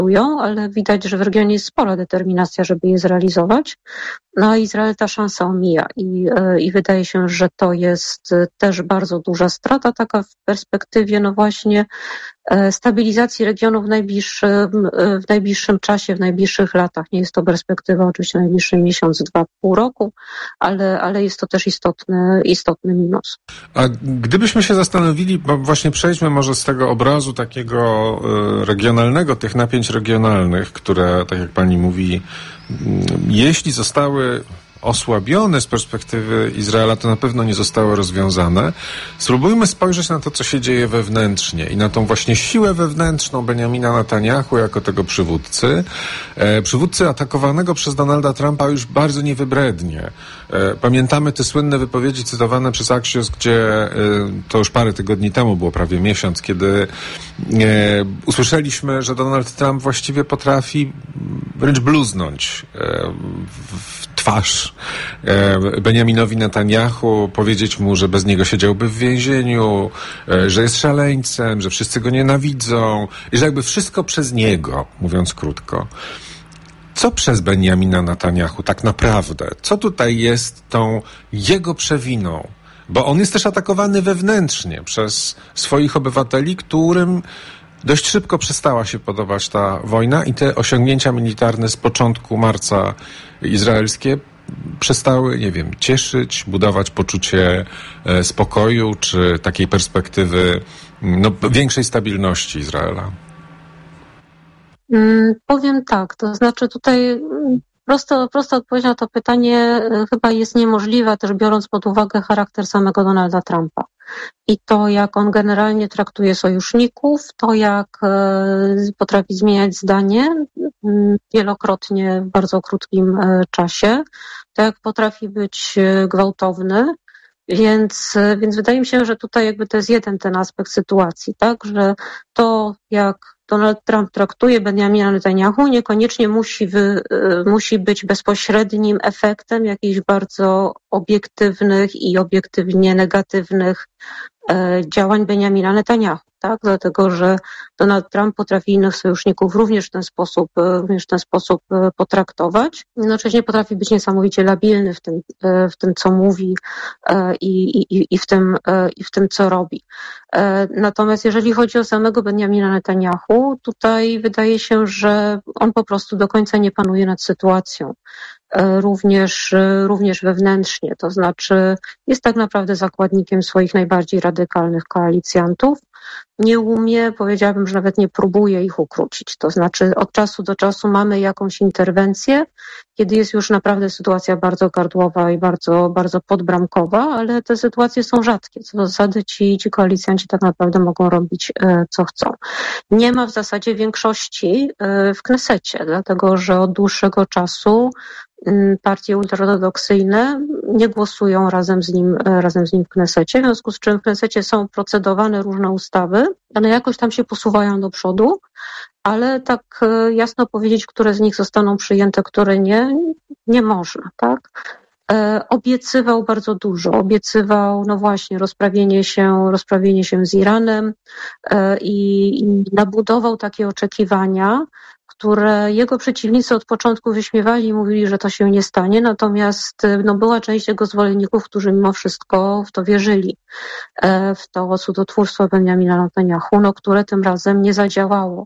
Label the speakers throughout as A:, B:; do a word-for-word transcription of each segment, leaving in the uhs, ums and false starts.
A: ale widać, że w regionie jest spora determinacja, żeby je zrealizować. No a Izrael ta szansa omija i, i wydaje się, że to jest też bardzo duża strata, taka w perspektywie no właśnie stabilizacji regionu w najbliższym, w najbliższym czasie, w najbliższych latach. Nie jest to perspektywa oczywiście najbliższy miesiąc, dwa, pół roku, ale, ale jest to też istotny, istotny minus.
B: A gdybyśmy się zastanowili, bo właśnie przejdźmy może z tego obrazu takiego regionalnego, tych napięć regionalnych, które, tak jak pani mówi, jeśli zostały osłabione z perspektywy Izraela, to na pewno nie zostały rozwiązane. Spróbujmy spojrzeć na to, co się dzieje wewnętrznie i na tą właśnie siłę wewnętrzną Benjamina Netanjahu jako tego przywódcy. E, przywódcy atakowanego przez Donalda Trumpa już bardzo niewybrednie. E, pamiętamy te słynne wypowiedzi cytowane przez Axios, gdzie e, to już parę tygodni temu było, prawie miesiąc, kiedy e, usłyszeliśmy, że Donald Trump właściwie potrafi wręcz bluznąć e, w twarz Benjaminowi Netanjahu, powiedzieć mu, że bez niego siedziałby w więzieniu, że jest szaleńcem, że wszyscy go nienawidzą i że jakby wszystko przez niego, mówiąc krótko. Co przez Benjamina Netanjahu tak naprawdę? Co tutaj jest tą jego przewiną? Bo on jest też atakowany wewnętrznie przez swoich obywateli, którym dość szybko przestała się podobać ta wojna i te osiągnięcia militarne z początku marca izraelskie przestały, nie wiem, cieszyć, budować poczucie e, spokoju czy takiej perspektywy no, większej stabilności Izraela.
A: Hmm, powiem tak, to znaczy tutaj prosto, prosta odpowiedź na to pytanie chyba jest niemożliwa, też biorąc pod uwagę charakter samego Donalda Trumpa. I to, jak on generalnie traktuje sojuszników, to jak potrafi zmieniać zdanie wielokrotnie w bardzo krótkim czasie, to jak potrafi być gwałtowny, więc, więc wydaje mi się, że tutaj jakby to jest jeden ten aspekt sytuacji, tak, że to jak Donald Trump traktuje Benjamina Netanjahu niekoniecznie musi, wy, musi być bezpośrednim efektem jakichś bardzo obiektywnych i obiektywnie negatywnych e, działań Benjamina Netanjahu, tak? Dlatego, że Donald Trump potrafi innych sojuszników również w ten sposób, również w ten sposób potraktować. Jednocześnie potrafi być niesamowicie labilny w tym, w tym co mówi e, i, i, i, w tym, e, i w tym, co robi. E, natomiast jeżeli chodzi o samego Benjamina Netanjahu, tutaj wydaje się, że on po prostu do końca nie panuje nad sytuacją. Również, również wewnętrznie, to znaczy jest tak naprawdę zakładnikiem swoich najbardziej radykalnych koalicjantów. Nie umie, powiedziałabym, że nawet nie próbuje ich ukrócić. To znaczy od czasu do czasu mamy jakąś interwencję, kiedy jest już naprawdę sytuacja bardzo gardłowa i bardzo, bardzo podbramkowa, ale te sytuacje są rzadkie. Co do zasady ci, ci koalicjanci tak naprawdę mogą robić e, co chcą. Nie ma w zasadzie większości e, w Knesecie, dlatego że od dłuższego czasu partie ultraortodoksyjne nie głosują razem z nim, razem z nim w Knesecie, w związku z czym w Knesecie są procedowane różne ustawy, one jakoś tam się posuwają do przodu, ale tak jasno powiedzieć, które z nich zostaną przyjęte, które nie, nie można, tak? E, obiecywał bardzo dużo, obiecywał, no właśnie, rozprawienie się, rozprawienie się z Iranem e, i, i nabudował takie oczekiwania, które jego przeciwnicy od początku wyśmiewali i mówili, że to się nie stanie, natomiast no, była część jego zwolenników, którzy mimo wszystko w to wierzyli, w to cudotwórstwo Benjamina Netanjahu, no, które tym razem nie zadziałało.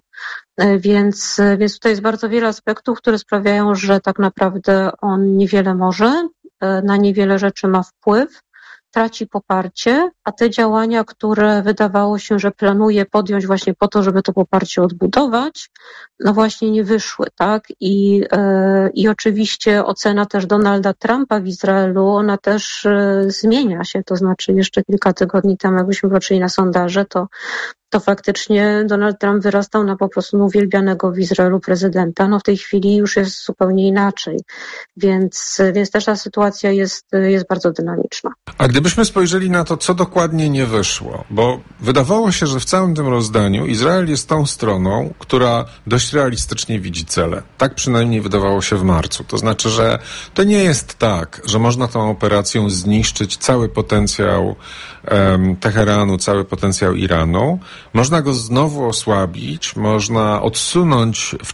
A: Więc, więc tutaj jest bardzo wiele aspektów, które sprawiają, że tak naprawdę on niewiele może, na niewiele rzeczy ma wpływ, traci poparcie, a te działania, które wydawało się, że planuje podjąć właśnie po to, żeby to poparcie odbudować, no właśnie nie wyszły, tak? I, yy, i oczywiście ocena też Donalda Trumpa w Izraelu, ona też yy, zmienia się, to znaczy jeszcze kilka tygodni temu, jakbyśmy patrzyli na sondaże, to to faktycznie Donald Trump wyrastał na po prostu uwielbianego w Izraelu prezydenta. No w tej chwili już jest zupełnie inaczej, więc, więc też ta sytuacja jest, jest bardzo dynamiczna.
B: A gdybyśmy spojrzeli na to, co dokładnie nie wyszło, bo wydawało się, że w całym tym rozdaniu Izrael jest tą stroną, która dość realistycznie widzi cele. Tak przynajmniej wydawało się w marcu. To znaczy, że to nie jest tak, że można tą operacją zniszczyć cały potencjał um, Teheranu, cały potencjał Iranu. można go znowu osłabić, można odsunąć w